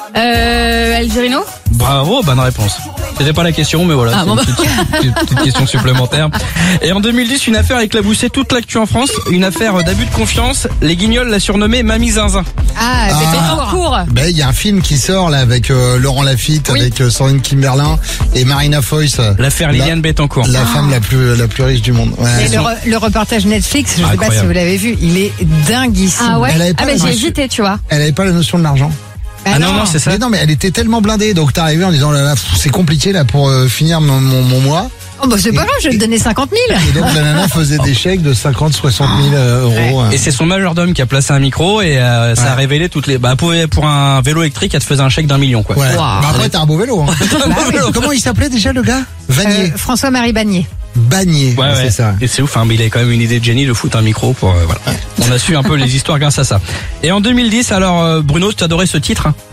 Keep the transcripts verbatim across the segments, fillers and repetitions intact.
Euh, Algerino. Bravo, bonne réponse. C'était pas la question, mais voilà, Ah, c'est bon une petite, petite- petite question supplémentaire. Et en deux mille dix, une affaire a éclaboussé toute l'actu en France. Une affaire d'abus de confiance. Les Guignols l'a surnommée Mamie Zinzin. Ah, Ah. c'était en cours. Ben, il y a un film qui sort là avec euh, Laurent Lafitte, Oui. avec euh, Sandrine Kimberlin et Marina Foïs. euh, L'affaire la- Liliane Bettencourt. La femme la plus la plus riche du monde. Ouais. Et le, re- le reportage Netflix, je ne sais pas si Incroyable. vous l'avez vu, il est dinguissime. Ah ouais. Elle avait pas Ah mais la j'ai notion- hésité, tu vois. Elle avait pas la notion de l'argent. Bah Ah non, non, c'est ça. Mais non, mais elle était tellement blindée, donc t'es arrivé en disant là, là, pff, c'est compliqué là pour euh, finir mon, mon, mon mois. Oh bah c'est pas grave, je vais te donner cinquante mille. Et donc la nana faisait des chèques de cinquante, soixante mille euh, euros. Et c'est son majordome qui a placé un micro et euh, ça a Ouais. révélé toutes les. Bah pour, pour un vélo électrique, elle te faisait un chèque d'un million quoi. Ouais. Wow. Bah après t'as un beau vélo. Hein. Comment il s'appelait déjà le gars? Vanier. Euh, François-Marie Bagné. Bagné. Ouais, c'est ouais. ça. Et c'est ouf, hein, mais il avait quand même une idée de génie de foutre un micro pour. euh, voilà. On a su un peu les histoires grâce à ça. Et en deux mille dix, alors euh, Bruno, tu adorais ce titre hein?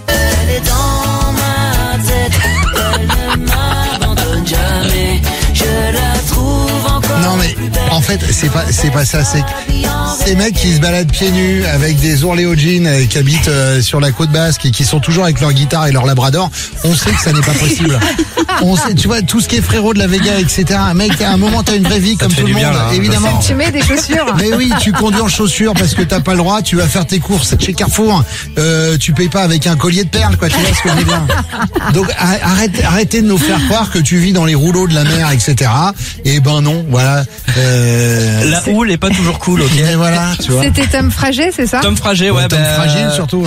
Dans ma tête, elle ne m'abandonne jamais. Je la trouve encore. Non mais en fait c'est pas c'est pas ça, c'est que ces mecs qui se baladent pieds nus avec des ourlets jeans euh, qui habitent euh, sur la côte basque et qui sont toujours avec leur guitare et leur labrador, on sait que ça n'est pas possible. On sait, tu vois, tout ce qui est frérot de la Vega, et cetera. Mec, à un moment t'as une vraie vie Ça comme te fait tout le du bien, monde, là, hein, évidemment. Tu mets des chaussures. Mais oui, tu conduis en chaussures parce que t'as pas le droit, tu vas faire tes courses chez Carrefour, euh, tu payes pas avec un collier de perles, quoi, tu vois ce que je veux dire. Donc arrête, arrêtez de nous faire croire que tu vis dans les rouleaux de la mer, et cetera. Et ben non, voilà. Euh, La houle est pas toujours cool, ok. et voilà, tu vois. C'était Tom Frager, c'est ça? Tom Frager, ouais, Tom bah, fragile surtout.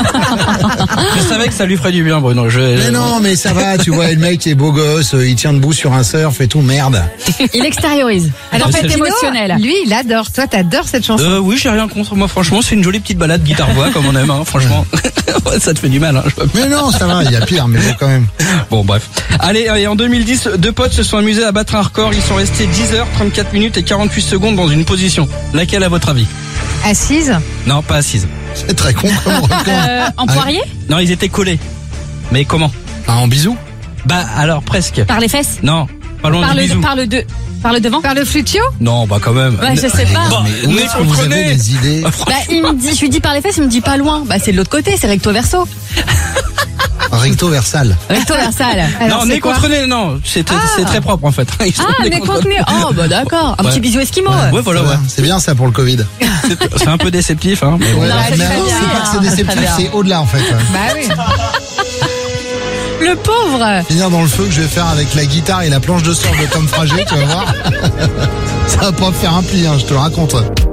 Je savais que ça lui ferait du bien, Bruno. Je, Mais non, mais ça va, tu vois, le mec est beau gosse, il tient debout sur un surf et tout, merde. Il extériorise. Alors c'est- c'est Tino, émotionnel. Lui, il adore. Toi, t'adores cette chanson. Euh, oui, j'ai rien contre. Moi, franchement, c'est une jolie petite balade guitare-voix, comme on aime, hein, franchement. Ouais, ça te fait du mal, hein. je peux- Mais non, ça va, il y a pire, mais bon, quand même. Bon, bref. Allez, et en deux mille dix, deux potes se sont amusés à battre un record. Ils sont restés dix heures, trente-quatre minutes et quarante-huit secondes dans une position. Laquelle, à votre avis? Assise. Non, pas assise. C'est très con comme record. Euh, en Ah, poirier. Non, ils étaient collés. Mais comment? Ah, en bisou. Bah, alors, presque. Par les fesses. Non, pas loin Par du le, bisou. par le de, par le devant. Par le flutio. Non, bah quand même. Ouais, je sais pas. Bah, Où mais est-ce que vous comprenez. avez des idées? Bah, il me dit, je lui dis par les fesses, il me dit pas loin. Bah, c'est de l'autre côté, c'est recto verso. Recto versal. Recto versal. Alors, non, c'est nez quoi contre nez, non, c'est c'est très propre en fait. Ils sont Ah, nez nez contre contre nez. Oh, bah d'accord. Un Ouais. petit bisou esquimau. Ouais, voilà, ouais. C'est bien ça pour le Covid. C'est- C'est un peu déceptif, hein. Mais bon. Ouais, Non, mais c'est très non, bien. c'est pas que c'est Très déceptif, bien. c'est au-delà en fait. Bah oui. Le pauvre. Finir dans le feu que je vais faire avec la guitare et la planche de surf de Tom Frager, tu vas voir. Ça va pas me faire un pli, hein, je te le raconte.